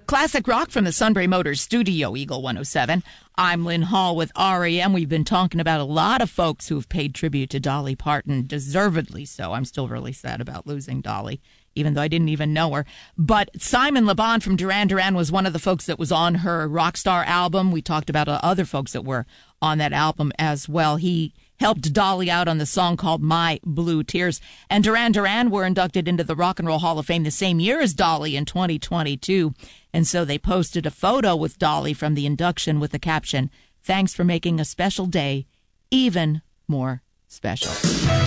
Classic rock from the Sunbury Motors studio, Eagle 107. I'm Lynn Hall with REM. We've been talking about a lot of folks who have paid tribute to Dolly Parton, deservedly so. I'm still really sad about losing Dolly, even though I didn't even know her. But Simon Le Bon from Duran Duran was one of the folks that was on her Rockstar album. We talked about other folks that were on that album as well. He helped Dolly out on the song called My Blue Tears. And Duran Duran were inducted into the Rock and Roll Hall of Fame the same year as Dolly in 2022. And so they posted a photo with Dolly from the induction with the caption, "Thanks for making a special day even more special."